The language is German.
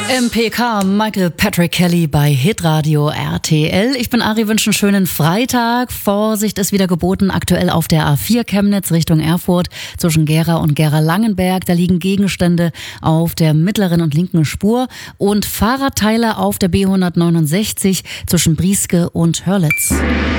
MPK, Michael Patrick Kelly bei Hitradio RTL. Ich bin Ari, wünsche einen schönen Freitag. Vorsicht ist wieder geboten, aktuell auf der A4 Chemnitz Richtung Erfurt zwischen Gera und Gera-Langenberg. Da liegen Gegenstände auf der mittleren und linken Spur und Fahrradteile auf der B169 zwischen Brieske und Hörlitz.